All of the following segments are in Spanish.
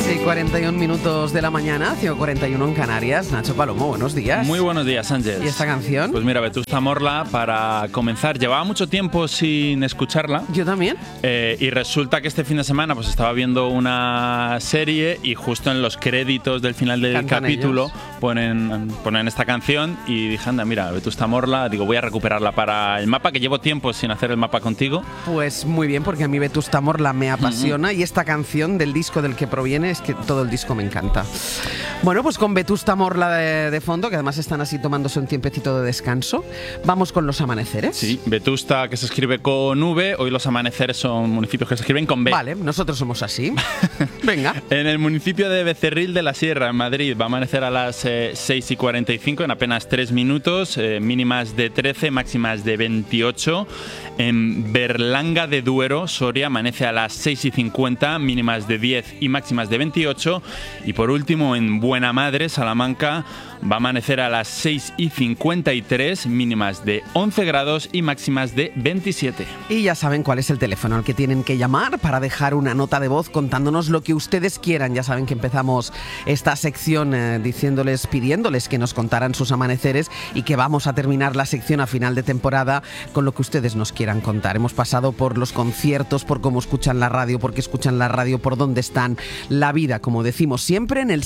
6:41 de la mañana, 5:41 en Canarias. Nacho Palomo, buenos días. Muy buenos días, Ángel. ¿Y esta canción? Pues mira, Vetusta Morla, para comenzar, llevaba mucho tiempo sin escucharla. Yo también. Y resulta que este fin de semana pues estaba viendo una serie y justo en los créditos del final del capítulo ponen esta canción y dije, anda, mira, Vetusta Morla, digo, voy a recuperarla para el mapa, que llevo tiempo sin hacer el mapa contigo. Pues muy bien, porque a mí Vetusta Morla me apasiona y esta canción del disco del que proviene es que todo el disco me encanta. Bueno, pues con Vetusta Morla de fondo, que además están así tomándose un tiempecito de descanso, vamos con los amaneceres. Sí, Vetusta, que se escribe con V, hoy los amaneceres son municipios que se escriben con B. Vale, nosotros somos así. Venga. En el municipio de Becerril de la Sierra, en Madrid, va a amanecer a las 6:45, en apenas 3 minutos, mínimas de 13, máximas de 28. En Berlanga de Duero, Soria, amanece a las 6:50, mínimas de 10 y máximas de 28. Y por último, en Buenamadre, Salamanca, va a amanecer a las 6:53, mínimas de 11 grados y máximas de 27. Y ya saben cuál es el teléfono al que tienen que llamar para dejar una nota de voz contándonos lo que ustedes quieran. Ya saben que empezamos esta sección pidiéndoles que nos contaran sus amaneceres y que vamos a terminar la sección a final de temporada con lo que ustedes nos quieran contar. Hemos pasado por los conciertos, por cómo escuchan la radio, por qué escuchan la radio, por dónde están, la vida, como decimos siempre, en el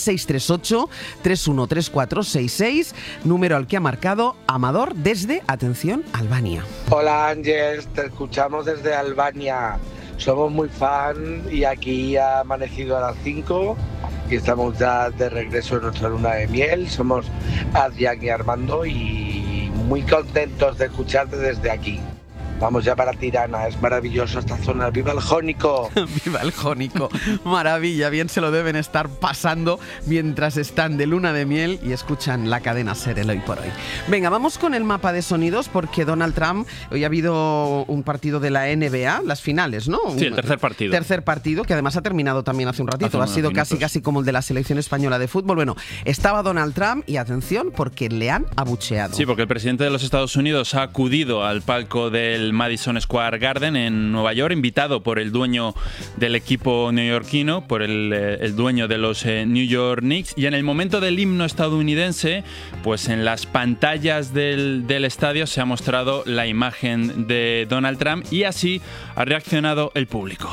638-313466, número al que ha marcado Amador desde, atención, Albania. Hola Ángel, te escuchamos desde Albania. Somos muy fan y aquí ha amanecido a las 5 y estamos ya de regreso en nuestra luna de miel. Somos Adrián y Armando y muy contentos de escucharte desde aquí. Vamos ya para Tirana, es maravilloso esta zona. ¡Viva el Jónico! ¡Viva el Jónico! Maravilla, bien se lo deben estar pasando mientras están de luna de miel y escuchan la cadena SER el hoy por hoy. Venga, vamos con el mapa de sonidos porque Donald Trump, hoy ha habido un partido de la NBA, las finales, ¿no? Sí, el tercer partido. Tercer partido, que además ha terminado también hace un ratito. Ha sido casi como el de la selección española de fútbol. Bueno, estaba Donald Trump y atención porque le han abucheado. Sí, porque el presidente de los Estados Unidos ha acudido al palco del Madison Square Garden en Nueva York, invitado por el dueño del equipo neoyorquino, por el dueño de los New York Knicks, y en el momento del himno estadounidense, pues en las pantallas del estadio se ha mostrado la imagen de Donald Trump y así ha reaccionado el público.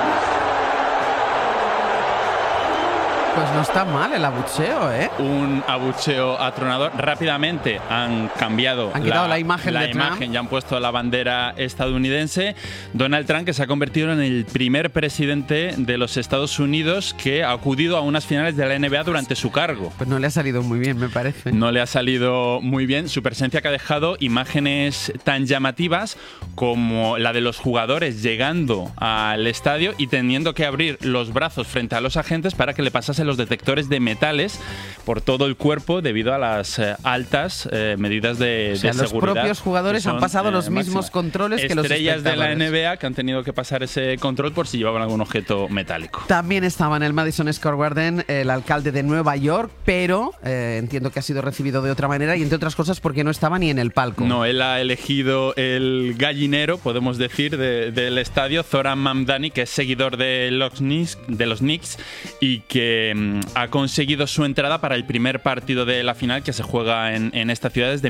Pues no está mal el abucheo, ¿eh? Un abucheo atronador. Rápidamente han cambiado quitado la imagen de Trump. Ya han puesto la bandera estadounidense. Donald Trump, que se ha convertido en el primer presidente de los Estados Unidos que ha acudido a unas finales de la NBA durante su cargo. Pues no le ha salido muy bien, me parece. No le ha salido muy bien. Su presencia que ha dejado imágenes tan llamativas como la de los jugadores llegando al estadio y teniendo que abrir los brazos frente a los agentes para que le pasasen los detectores de metales por todo el cuerpo debido a las altas medidas de seguridad. Los propios jugadores han pasado los mismos controles que los espectadores. Estrellas de la NBA que han tenido que pasar ese control por si llevaban algún objeto metálico. También estaba en el Madison Square Garden el alcalde de Nueva York, pero entiendo que ha sido recibido de otra manera y entre otras cosas porque no estaba ni en el palco. No, él ha elegido el gallinero, podemos decir, del estadio, Zoran Mamdani, que es seguidor de los Knicks y que ha conseguido su entrada para el primer partido de la final que se juega en esta ciudad desde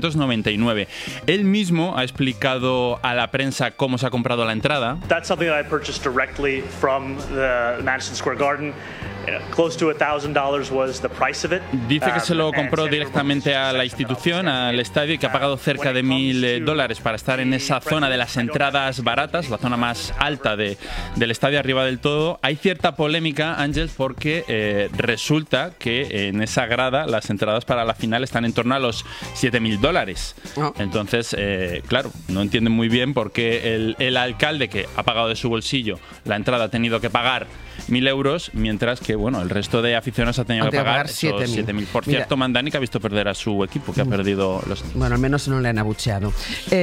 1999. Él mismo ha explicado a la prensa cómo se ha comprado la entrada. That's something that I purchased directly from the Madison Square Garden. Close to $1,000 was the price of it. Dice que se lo compró directamente a la institución, al estadio, y que ha pagado cerca de $1,000 para estar en esa zona de las entradas baratas, la zona más alta del estadio, arriba del todo. Hay cierta polémica, Ángel, porque resulta que en esa grada las entradas para la final están en torno a los $7,000. Oh. Entonces, claro, no entienden muy bien por qué el alcalde, que ha pagado de su bolsillo la entrada, ha tenido que pagar 1.000 euros, mientro que bueno, el resto de aficionados ha tenido que pagar 7.000. Por cierto, Mamdani, que ha visto perder a su equipo, que ha perdido los... Bueno, al menos no le han abucheado.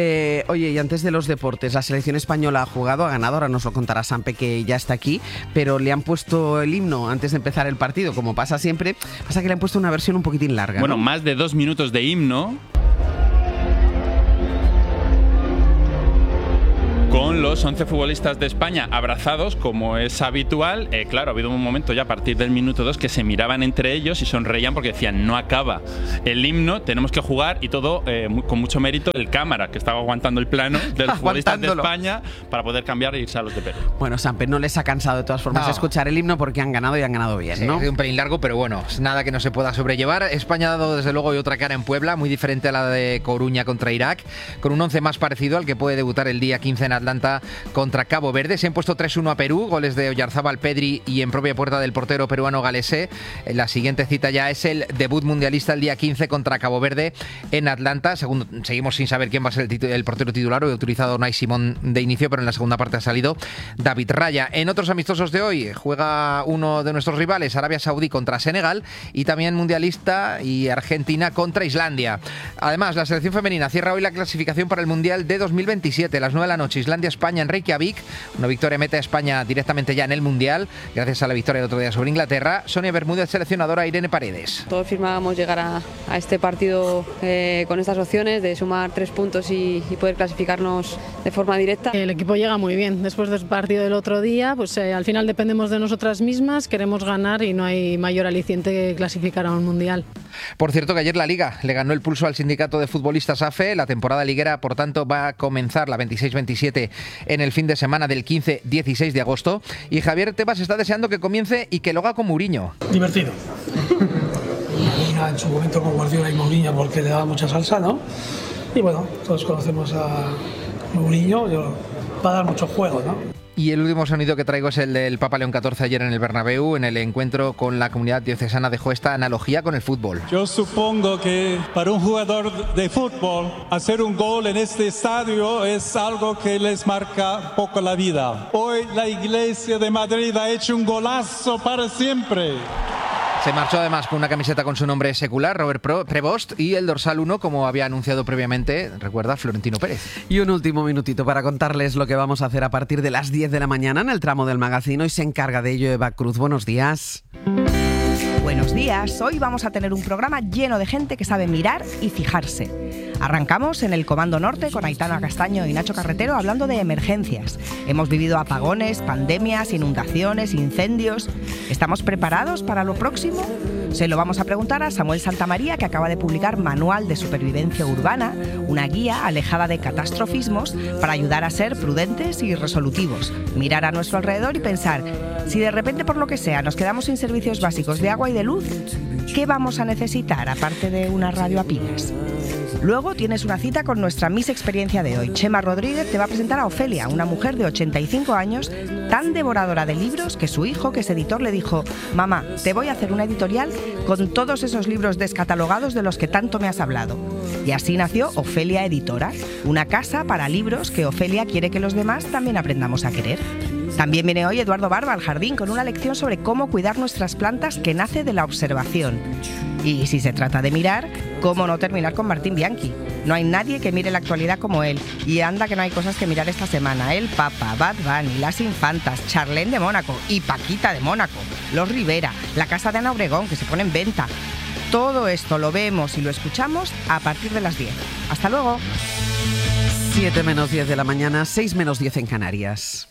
Oye, y antes de los deportes, la selección española ha jugado, ha ganado, ahora nos lo contará Sampe, que ya está aquí, pero le han puesto el himno antes de empezar el partido, como pasa siempre. Pasa que le han puesto una versión un poquitín larga, bueno, ¿no? Más de 2 minutos de himno, con los 11 futbolistas de España abrazados, como es habitual. Claro, ha habido un momento ya a partir del minuto 2 que se miraban entre ellos y sonreían porque decían, no acaba el himno, tenemos que jugar, y todo con mucho mérito el cámara, que estaba aguantando el plano de los futbolistas de España para poder cambiar e irse a los de Perú. Bueno, Samper, no les ha cansado de todas formas escuchar el himno porque han ganado y han ganado bien, ¿no? Sí, un pelín largo, pero bueno, nada que no se pueda sobrellevar. España ha dado desde luego y otra cara en Puebla, muy diferente a la de Coruña contra Irak, con un 11 más parecido al que puede debutar el día 15 en Atlanta contra Cabo Verde. Se han puesto 3-1 a Perú, goles de Oyarzábal, Pedri y en propia puerta del portero peruano Galese. La siguiente cita ya es el debut mundialista el día 15 contra Cabo Verde en Atlanta. Seguimos sin saber quién va a ser el portero titular. Hoy ha utilizado Unai Simón de inicio, pero en la segunda parte ha salido David Raya. En otros amistosos de hoy juega uno de nuestros rivales, Arabia Saudí contra Senegal, y también mundialista y Argentina contra Islandia. Además, la selección femenina cierra hoy la clasificación para el Mundial de 2027. A las 9 de la noche, Islandia-España en Reykjavik. Una victoria mete a España directamente ya en el Mundial, gracias a la victoria del otro día sobre Inglaterra. Sonia Bermúdez, seleccionadora, Irene Paredes. Todos firmábamos llegar a este partido con estas opciones de sumar 3 puntos y poder clasificarnos de forma directa. El equipo llega muy bien. Después del partido del otro día, pues al final dependemos de nosotras mismas, queremos ganar y no hay mayor aliciente que clasificar a un Mundial. Por cierto, que ayer la Liga le ganó el pulso al sindicato de futbolistas AFE. La temporada liguera, por tanto, va a comenzar la 26-27 en el fin de semana del 15-16 de agosto. Y Javier Tebas está deseando que comience y que lo haga con Mourinho. Divertido. En su momento con Guardiola y Mourinho, porque le daba mucha salsa, ¿no? Y bueno, todos conocemos a Mourinho, va a dar mucho juego, ¿no? Y el último sonido que traigo es el del Papa León XIV ayer en el Bernabéu. En el encuentro con la comunidad diocesana dejó esta analogía con el fútbol. Yo supongo que para un jugador de fútbol hacer un gol en este estadio es algo que les marca poco la vida. Hoy la Iglesia de Madrid ha hecho un golazo para siempre. Se marchó además con una camiseta con su nombre secular, Robert Prevost, y el dorsal 1, como había anunciado previamente, recuerda, Florentino Pérez. Y un último minutito para contarles lo que vamos a hacer a partir de las 10 de la mañana en el tramo del Magazino, y se encarga de ello Eva Cruz. Buenos días. Buenos días. Hoy vamos a tener un programa lleno de gente que sabe mirar y fijarse. Arrancamos en el Comando Norte con Aitana Castaño y Nacho Carretero hablando de emergencias. Hemos vivido apagones, pandemias, inundaciones, incendios. ¿Estamos preparados para lo próximo? Se lo vamos a preguntar a Samuel Santamaría, que acaba de publicar Manual de Supervivencia Urbana, una guía alejada de catastrofismos para ayudar a ser prudentes y resolutivos, mirar a nuestro alrededor y pensar, si de repente por lo que sea nos quedamos sin servicios básicos de agua y de luz, ¿qué vamos a necesitar aparte de una radio a pilas? Luego tienes una cita con nuestra Miss Experiencia de hoy. Chema Rodríguez te va a presentar a Ofelia, una mujer de 85 años, tan devoradora de libros que su hijo, que es editor, le dijo: mamá, te voy a hacer una editorial con todos esos libros descatalogados de los que tanto me has hablado. Y así nació Ofelia Editora, una casa para libros que Ofelia quiere que los demás también aprendamos a querer. También viene hoy Eduardo Barba al jardín con una lección sobre cómo cuidar nuestras plantas que nace de la observación. Y si se trata de mirar, ¿cómo no terminar con Martín Bianchi? No hay nadie que mire la actualidad como él. Y anda que no hay cosas que mirar esta semana. El Papa, Bad Bunny, las Infantas, Charlene de Mónaco y Paquita de Mónaco, los Rivera, la casa de Ana Obregón que se pone en venta. Todo esto lo vemos y lo escuchamos a partir de las 10. ¡Hasta luego! 7 menos 10 de la mañana, 6 menos 10 en Canarias.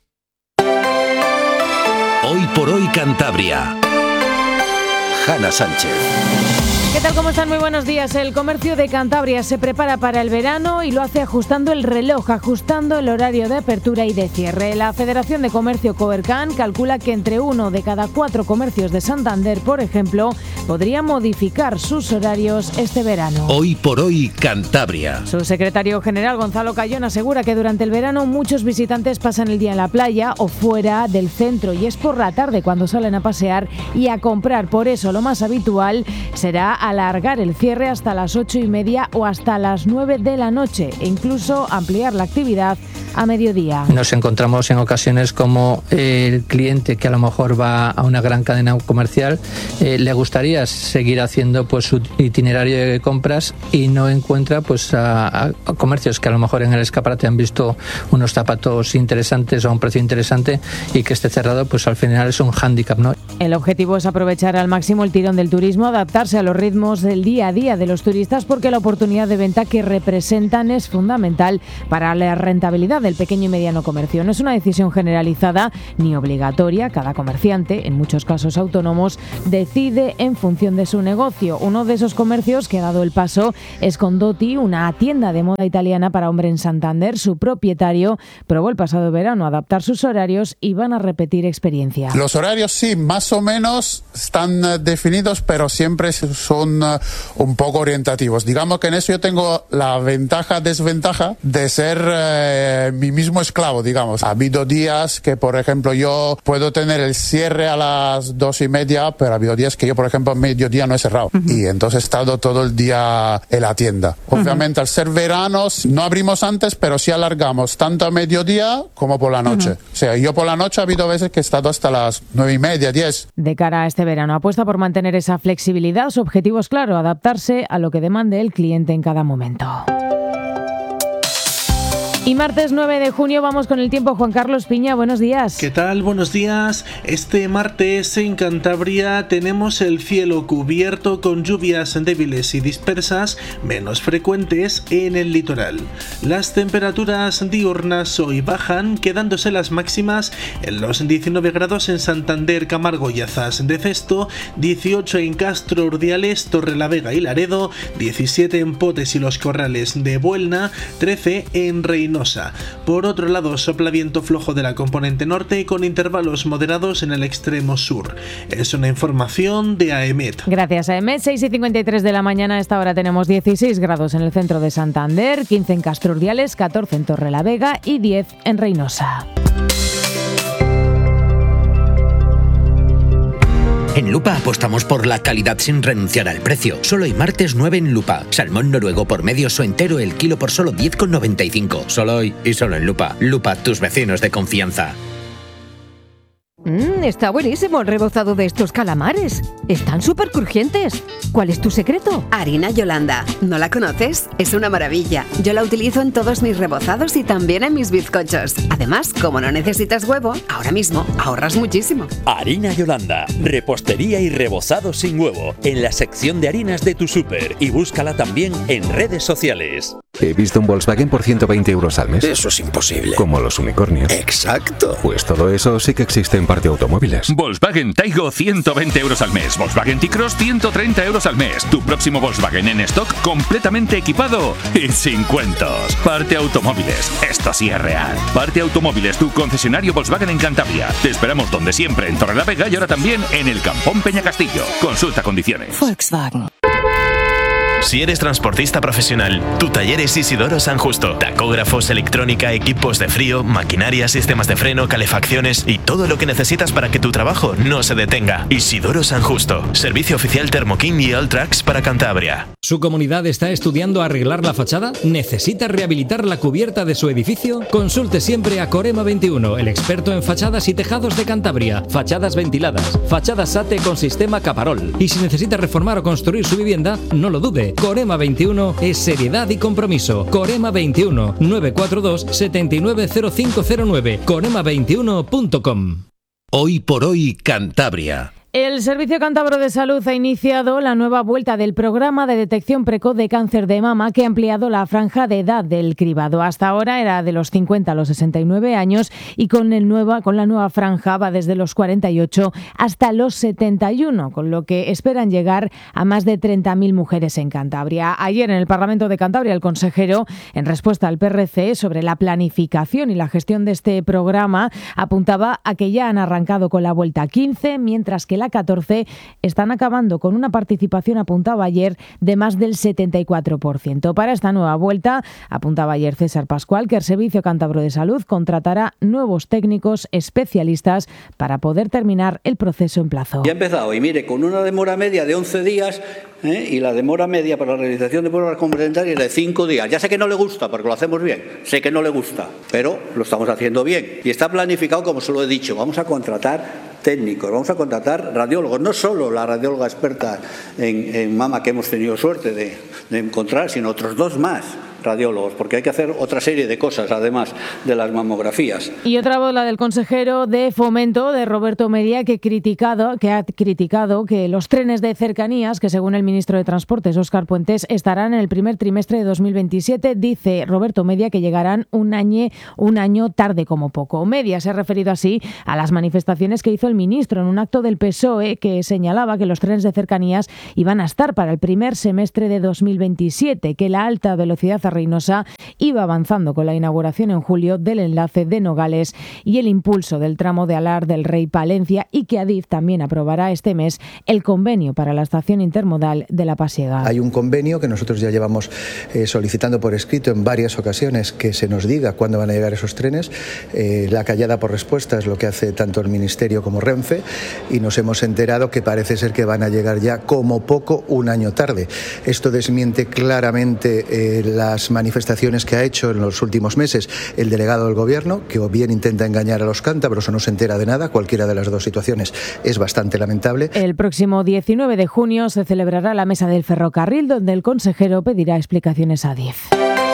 Hoy por hoy Cantabria. Hanna Sánchez. ¿Qué tal? ¿Cómo están? Muy buenos días. El comercio de Cantabria se prepara para el verano y lo hace ajustando el reloj, ajustando el horario de apertura y de cierre. La Federación de Comercio Coercan calcula que entre 1 de cada 4 comercios de Santander, por ejemplo, podría modificar sus horarios este verano. Hoy por hoy Cantabria. Su secretario general, Gonzalo Cayón, asegura que durante el verano muchos visitantes pasan el día en la playa o fuera del centro y es por la tarde cuando salen a pasear y a comprar. Por eso lo más habitual será alargar el cierre hasta las 8:30 o hasta las 9 de la noche e incluso ampliar la actividad a mediodía. Nos encontramos en ocasiones como el cliente que a lo mejor va a una gran cadena comercial le gustaría seguir haciendo pues su itinerario de compras y no encuentra pues a comercios que a lo mejor en el escaparate han visto unos zapatos interesantes o a un precio interesante y que esté cerrado, pues al final es un hándicap, ¿no? El objetivo es aprovechar al máximo el tirón del turismo, adaptarse a los ritmos del día a día de los turistas porque la oportunidad de venta que representan es fundamental para la rentabilidad del pequeño y mediano comercio. No es una decisión generalizada ni obligatoria. Cada comerciante, en muchos casos autónomos, decide en función de su negocio. Uno de esos comercios que ha dado el paso es Condotti, una tienda de moda italiana para hombre en Santander. Su propietario probó el pasado verano adaptar sus horarios y van a repetir experiencia. Los horarios sí, más o menos están definidos, pero siempre son un poco orientativos. Digamos que en eso yo tengo la desventaja de ser mi mismo esclavo, digamos. Ha habido días que, por ejemplo, yo puedo tener el cierre a las 2:30, pero ha habido días que yo, por ejemplo, a mediodía no he cerrado. Y entonces he estado todo el día en la tienda. Obviamente, al ser veranos, no abrimos antes, pero sí alargamos tanto a mediodía como por la noche. O sea, yo por la noche ha habido veces que he estado hasta las 9:30, 10. De cara a este verano, apuesta por mantener esa flexibilidad. Su objetivo es claro, adaptarse a lo que demande el cliente en cada momento. Y martes 9 de junio vamos con el tiempo. Juan Carlos Piña, buenos días. ¿Qué tal? Buenos días. Este martes en Cantabria tenemos el cielo cubierto con lluvias débiles y dispersas, menos frecuentes en el litoral. Las temperaturas diurnas hoy bajan, quedándose las máximas en los 19 grados en Santander, Camargo y Azás de Cesto, 18 en Castro Urdiales, Torrelavega y Laredo, 17 en Potes y Los Corrales de Buelna, 13 en Reynosa. Por otro lado, sopla viento flojo de la componente norte con intervalos moderados en el extremo sur. Es una información de AEMET. Gracias, AEMET. 6:53 de la mañana. A esta hora tenemos 16 grados en el centro de Santander, 15 en Castro Urdiales, 14 en Torrelavega y 10 en Reynosa. En Lupa apostamos por la calidad sin renunciar al precio. Solo hoy martes 9 en Lupa. Salmón noruego por medio o entero el kilo por solo 10,95. Solo hoy y solo en Lupa. Lupa, tus vecinos de confianza. Está buenísimo el rebozado de estos calamares. Están súper crujientes. ¿Cuál es tu secreto? Harina Yolanda. ¿No la conoces? Es una maravilla. Yo la utilizo en todos mis rebozados y también en mis bizcochos. Además, como no necesitas huevo, ahora mismo ahorras muchísimo. Harina Yolanda. Repostería y rebozado sin huevo. En la sección de harinas de tu súper. Y búscala también en redes sociales. He visto un Volkswagen por 120 euros al mes. Eso es imposible. Como los unicornios. Exacto. Pues todo eso sí que existe en Parte Automóviles. Volkswagen Taigo, 120 euros al mes. Volkswagen T-Cross, 130 euros al mes. Tu próximo Volkswagen en stock, completamente equipado y sin cuentos. Parte Automóviles. Esto sí es real. Parte Automóviles, tu concesionario Volkswagen en Cantabria. Te esperamos donde siempre, en Torrelavega y ahora también en el Campón Peñacastillo. Consulta condiciones. Volkswagen. Si eres transportista profesional, tu taller es Isidoro San Justo. Tacógrafos, electrónica, equipos de frío, maquinaria, sistemas de freno, calefacciones y todo lo que necesitas para que tu trabajo no se detenga. Isidoro San Justo. Servicio oficial Thermokin y Alltrax para Cantabria. ¿Su comunidad está estudiando arreglar la fachada? ¿Necesita rehabilitar la cubierta de su edificio? Consulte siempre a Corema 21, el experto en fachadas y tejados de Cantabria. Fachadas ventiladas, fachadas SATE con sistema Caparol. Y si necesita reformar o construir su vivienda, no lo dude. Corema 21 es seriedad y compromiso. Corema 21 942 790509. corema21.com. Hoy por hoy Cantabria. El Servicio Cántabro de Salud ha iniciado la nueva vuelta del programa de detección precoz de cáncer de mama, que ha ampliado la franja de edad del cribado. Hasta ahora era de los 50 a los 69 años y con la nueva franja va desde los 48 hasta los 71, con lo que esperan llegar a más de 30.000 mujeres en Cantabria. Ayer en el Parlamento de Cantabria el consejero, en respuesta al PRC sobre la planificación y la gestión de este programa, apuntaba a que ya han arrancado con la vuelta 15, mientras que la 14 están acabando con una participación, apuntaba ayer, de más del 74%. Para esta nueva vuelta, apuntaba ayer César Pascual, que el Servicio Cántabro de Salud contratará nuevos técnicos especialistas para poder terminar el proceso en plazo. Ya ha empezado, y mire, con una demora media de 11 días y la demora media para la realización de pruebas complementarias de 5 días. Ya sé que no le gusta, porque lo hacemos bien, sé que no le gusta, pero lo estamos haciendo bien. Y está planificado, como se lo he dicho, vamos a contratar técnicos, vamos a contratar radiólogos, no solo la radióloga experta en mama que hemos tenido suerte de encontrar, sino otros 2 más. radiólogos, porque hay que hacer otra serie de cosas, además de las mamografías. Y otra voz, la del consejero de Fomento, de Roberto Media, que ha criticado que los trenes de cercanías, que según el ministro de Transportes, Óscar Puentes, estarán en el primer trimestre de 2027, dice Roberto Media que llegarán un año tarde como poco. Media se ha referido así a las manifestaciones que hizo el ministro en un acto del PSOE que señalaba que los trenes de cercanías iban a estar para el primer semestre de 2027, que la alta velocidad a Reynosa iba avanzando con la inauguración en julio del enlace de Nogales y el impulso del tramo de Alar del Rey Palencia, y que Adif también aprobará este mes el convenio para la estación intermodal de La Pasiega. Hay un convenio que nosotros ya llevamos solicitando por escrito en varias ocasiones, que se nos diga cuándo van a llegar esos trenes. La callada por respuesta es lo que hace tanto el Ministerio como Renfe, y nos hemos enterado que parece ser que van a llegar ya como poco un año tarde. Esto desmiente claramente las manifestaciones que ha hecho en los últimos meses el delegado del Gobierno, que o bien intenta engañar a los cántabros o no se entera de nada. Cualquiera de las dos situaciones es bastante lamentable. El próximo 19 de junio se celebrará la mesa del ferrocarril, donde el consejero pedirá explicaciones a Adif.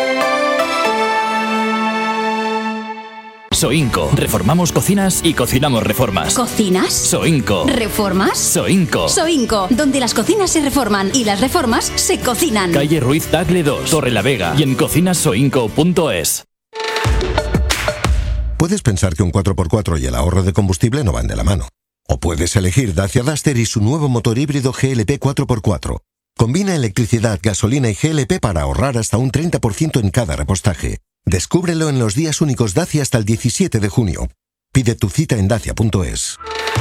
Soinco. Reformamos cocinas y cocinamos reformas. ¿Cocinas? Soinco. ¿Reformas? Soinco. Soinco, donde las cocinas se reforman y las reformas se cocinan. Calle Ruiz Tagle 2, Torrelavega, y en cocinassoinco.es. Puedes pensar que un 4x4 y el ahorro de combustible no van de la mano. O puedes elegir Dacia Duster y su nuevo motor híbrido GLP 4x4. Combina electricidad, gasolina y GLP para ahorrar hasta un 30% en cada repostaje. Descúbrelo en los días únicos Dacia hasta el 17 de junio. Pide tu cita en dacia.es.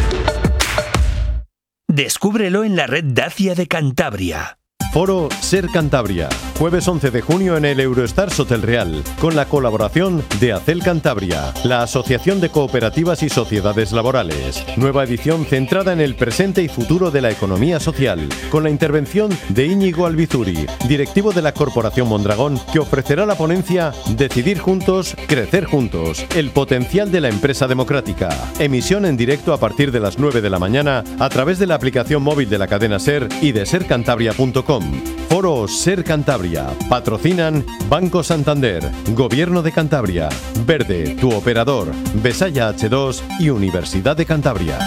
Descúbrelo en la red Dacia de Cantabria. Foro Ser Cantabria, jueves 11 de junio en el Eurostars Hotel Real, con la colaboración de ACEL Cantabria, la Asociación de Cooperativas y Sociedades Laborales. Nueva edición centrada en el presente y futuro de la economía social, con la intervención de Íñigo Albizuri, directivo de la Corporación Mondragón, que ofrecerá la ponencia Decidir juntos, crecer juntos, el potencial de la empresa democrática. Emisión en directo a partir de las 9 de la mañana a través de la aplicación móvil de la cadena SER y de sercantabria.com. Foro Ser Cantabria. Patrocinan Banco Santander, Gobierno de Cantabria, Verde, tu operador, Besaya H2 y Universidad de Cantabria.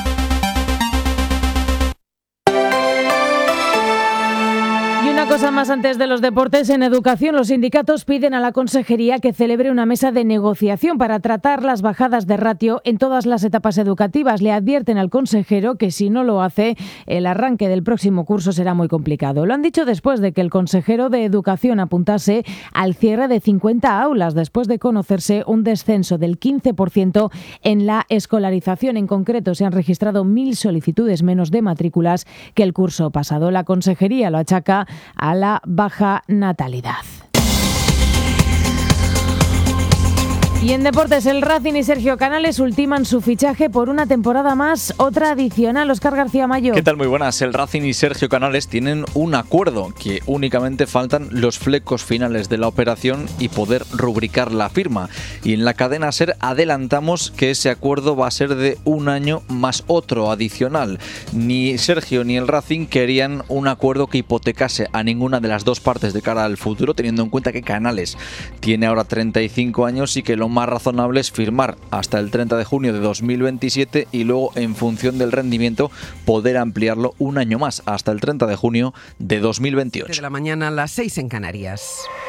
Una cosa más antes de los deportes. En educación, los sindicatos piden a la Consejería que celebre una mesa de negociación para tratar las bajadas de ratio en todas las etapas educativas. Le advierten al consejero que si no lo hace, el arranque del próximo curso será muy complicado. Lo han dicho después de que el consejero de Educación apuntase al cierre de 50 aulas, después de conocerse un descenso del 15% en la escolarización. En concreto, se han registrado 1.000 solicitudes menos de matrículas que el curso pasado. La Consejería lo achaca a la baja natalidad. Y en deportes, el Racing y Sergio Canales ultiman su fichaje por una temporada más, otra adicional. Óscar García Mayo. ¿Qué tal? Muy buenas. El Racing y Sergio Canales tienen un acuerdo, que únicamente faltan los flecos finales de la operación y poder rubricar la firma. Y en la cadena SER adelantamos que ese acuerdo va a ser de un año más otro adicional. Ni Sergio ni el Racing querían un acuerdo que hipotecase a ninguna de las dos partes de cara al futuro, teniendo en cuenta que Canales tiene ahora 35 años y que lo más razonable es firmar hasta el 30 de junio de 2027 y luego, en función del rendimiento, poder ampliarlo un año más hasta el 30 de junio de 2028. De la mañana a las 6 en Canarias.